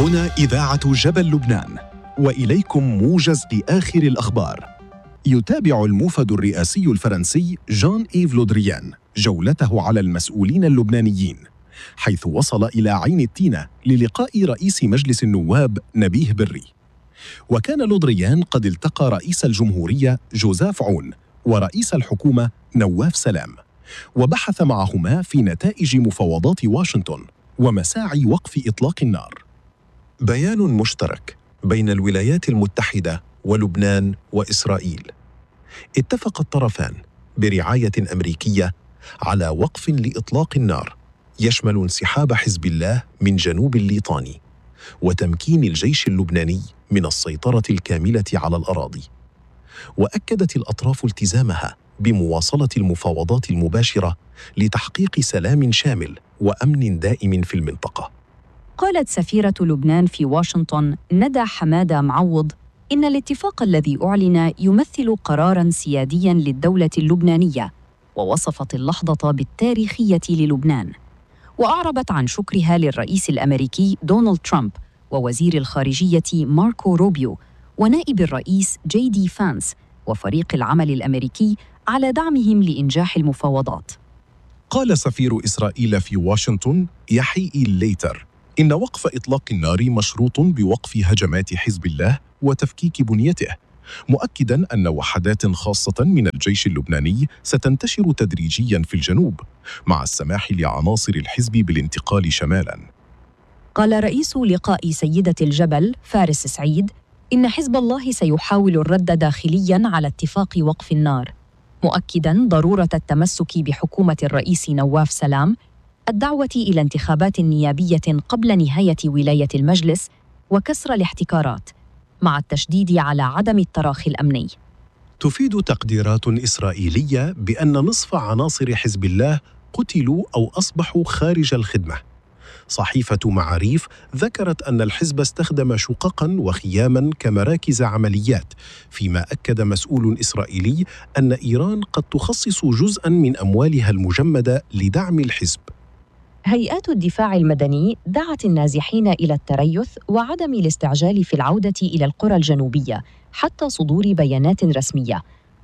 هنا إذاعة جبل لبنان، وإليكم موجز لآخر الأخبار. يتابع الموفد الرئاسي الفرنسي جان إيف لودريان جولته على المسؤولين اللبنانيين، حيث وصل إلى عين التينة للقاء رئيس مجلس النواب نبيه بري. وكان لودريان قد التقى رئيس الجمهورية جوزيف عون ورئيس الحكومة نواف سلام، وبحث معهما في نتائج مفاوضات واشنطن ومساعي وقف إطلاق النار. بيان مشترك بين الولايات المتحدة ولبنان وإسرائيل. اتفق الطرفان برعاية أمريكية على وقف لإطلاق النار يشمل انسحاب حزب الله من جنوب الليطاني وتمكين الجيش اللبناني من السيطرة الكاملة على الأراضي. وأكدت الأطراف التزامها بمواصلة المفاوضات المباشرة لتحقيق سلام شامل وأمن دائم في المنطقة. قالت سفيرة لبنان في واشنطن ندى حمادة معوض إن الاتفاق الذي أعلن يمثل قراراً سيادياً للدولة اللبنانية، ووصفت اللحظة بالتاريخية للبنان. وأعربت عن شكرها للرئيس الأمريكي دونالد ترامب ووزير الخارجية ماركو روبيو ونائب الرئيس جي دي فانس وفريق العمل الأمريكي على دعمهم لإنجاح المفاوضات. قال سفير إسرائيل في واشنطن يحيى ليتر إن وقف إطلاق النار مشروط بوقف هجمات حزب الله وتفكيك بنيته، مؤكداً أن وحدات خاصة من الجيش اللبناني ستنتشر تدريجياً في الجنوب، مع السماح لعناصر الحزب بالانتقال شمالاً. قال رئيس لقاء سيدة الجبل فارس سعيد إن حزب الله سيحاول الرد داخلياً على اتفاق وقف النار، مؤكداً ضرورة التمسك بحكومة الرئيس نواف سلام، الدعوة إلى انتخابات نيابية قبل نهاية ولاية المجلس، وكسر الاحتكارات، مع التشديد على عدم التراخي الأمني. تفيد تقديرات إسرائيلية بأن نصف عناصر حزب الله قتلوا أو أصبحوا خارج الخدمة. صحيفة معاريف ذكرت أن الحزب استخدم شققاً وخياماً كمراكز عمليات، فيما أكد مسؤول إسرائيلي أن إيران قد تخصص جزءاً من أموالها المجمدة لدعم الحزب. هيئات الدفاع المدني دعت النازحين إلى التريث وعدم الاستعجال في العودة إلى القرى الجنوبية حتى صدور بيانات رسمية،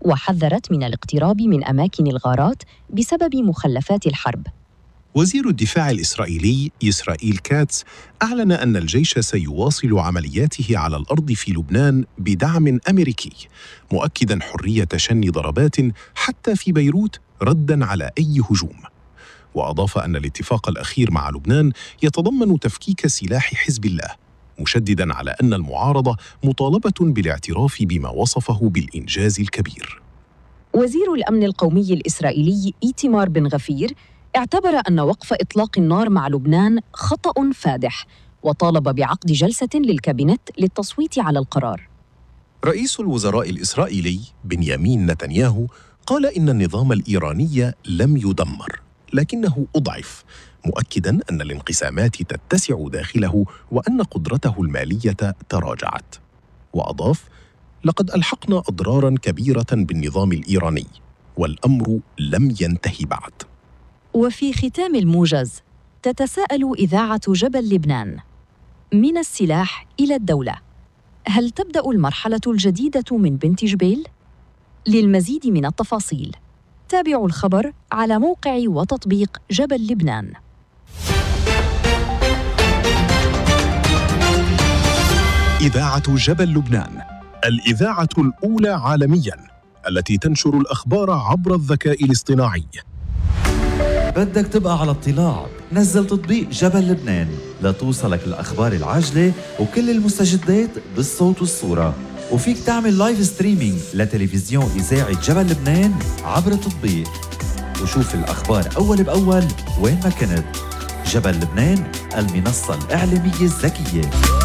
وحذرت من الاقتراب من أماكن الغارات بسبب مخلفات الحرب. وزير الدفاع الإسرائيلي إسرائيل كاتس أعلن أن الجيش سيواصل عملياته على الأرض في لبنان بدعم أمريكي، مؤكداً حرية شن ضربات حتى في بيروت رداً على أي هجوم. وأضاف أن الاتفاق الأخير مع لبنان يتضمن تفكيك سلاح حزب الله، مشدداً على أن المعارضة مطالبة بالاعتراف بما وصفه بالإنجاز الكبير. وزير الأمن القومي الإسرائيلي إيتمار بن غفير اعتبر أن وقف إطلاق النار مع لبنان خطأ فادح، وطالب بعقد جلسة للكابينت للتصويت على القرار. رئيس الوزراء الإسرائيلي بنيامين نتنياهو قال إن النظام الإيراني لم يدمر، لكنه أضعف، مؤكداً أن الانقسامات تتسع داخله وأن قدرته المالية تراجعت. وأضاف: لقد ألحقنا أضراراً كبيرة بالنظام الإيراني، والأمر لم ينتهي بعد. وفي ختام الموجز، تتساءل إذاعة جبل لبنان: من السلاح إلى الدولة، هل تبدأ المرحلة الجديدة من بنت جبيل؟ للمزيد من التفاصيل تابعوا الخبر على موقع وتطبيق جبل لبنان. إذاعة جبل لبنان، الإذاعة الأولى عالمياً التي تنشر الأخبار عبر الذكاء الاصطناعي. بدك تبقى على اطلاع؟ نزل تطبيق جبل لبنان لتوصلك الأخبار العاجلة وكل المستجدات بالصوت والصورة، وفيك تعمل لايف ستريمينج لتلفزيون إذاعة جبل لبنان عبر التطبيق، وشوف الأخبار أول بأول وين ما كنت. جبل لبنان، المنصة الإعلامية الذكية.